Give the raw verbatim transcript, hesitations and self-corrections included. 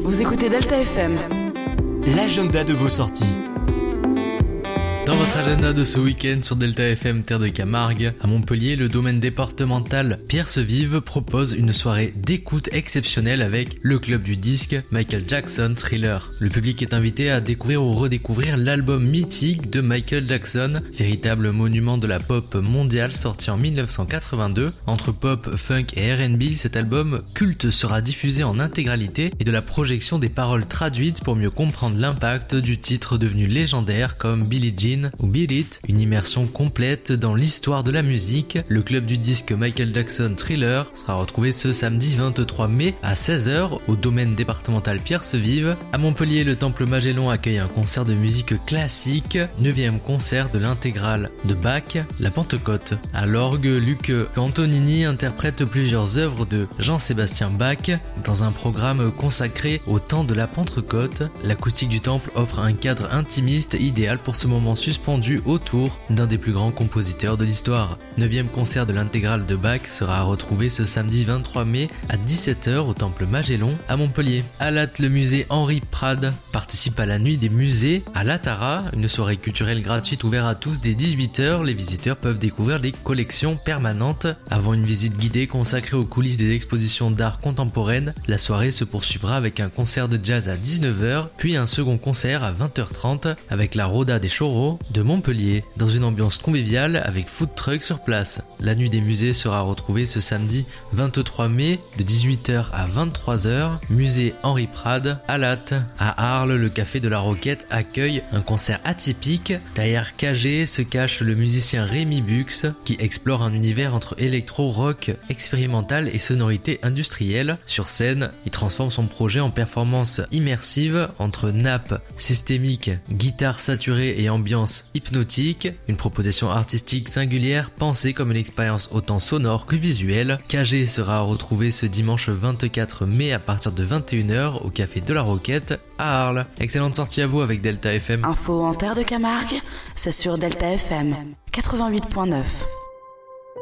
Vous écoutez Delta F M. L'agenda de vos sorties. Dans votre agenda de ce week-end sur Delta F M Terre de Camargue, à Montpellier, le domaine départemental Pierre-Sevive propose une soirée d'écoute exceptionnelle avec le club du disque Michael Jackson Thriller. Le public est invité à découvrir ou redécouvrir l'album mythique de Michael Jackson, véritable monument de la pop mondiale sorti en dix-neuf cent quatre-vingt-deux. Entre pop, funk et R and B, cet album culte sera diffusé en intégralité et de la projection des paroles traduites pour mieux comprendre l'impact du titre devenu légendaire comme Billie Jean ou Beat It, une immersion complète dans l'histoire de la musique. Le club du disque Michael Jackson Thriller sera retrouvé ce samedi vingt-trois mai à seize heures au domaine départemental Pierre-Sevive. À Montpellier, le Temple Magellan accueille un concert de musique classique, neuvième concert de l'intégrale de Bach, La Pentecôte. À l'orgue, Luc Antonini interprète plusieurs œuvres de Jean-Sébastien Bach dans un programme consacré au temps de la Pentecôte. L'acoustique du temple offre un cadre intimiste idéal pour ce moment suspendu autour d'un des plus grands compositeurs de l'histoire. Neuvième concert de l'intégrale de Bach sera à retrouver ce samedi vingt-trois mai à dix-sept heures au Temple Magellan à Montpellier. À Latte, le musée Henri Prade participe à la nuit des musées à Latara, une soirée culturelle gratuite ouverte à tous dès dix-huit heures. Les visiteurs peuvent découvrir les collections permanentes. Avant une visite guidée consacrée aux coulisses des expositions d'art contemporaine, la soirée se poursuivra avec un concert de jazz à dix-neuf heures, puis un second concert à vingt heures trente avec la Roda des Chorros de Montpellier, dans une ambiance conviviale avec food truck sur place. La nuit des musées sera retrouvée ce samedi vingt-trois mai de dix-huit heures à vingt-trois heures, musée Henri Prade à Latte. À Arles, le café de la Roquette accueille un concert atypique. Derrière K G se cache le musicien Rémi Bux qui explore un univers entre électro, rock, expérimental et sonorité industrielle. Sur scène, il transforme son projet en performance immersive entre nappes systémiques, guitare saturée et ambiance hypnotique, une proposition artistique singulière pensée comme une expérience autant sonore que visuelle. K G sera retrouvé ce dimanche vingt-quatre mai à partir de vingt et une heures au café de la Roquette à Arles. Excellente sortie à vous avec Delta F M. Info en Terre de Camargue, c'est sur Delta F M quatre-vingt-huit point neuf.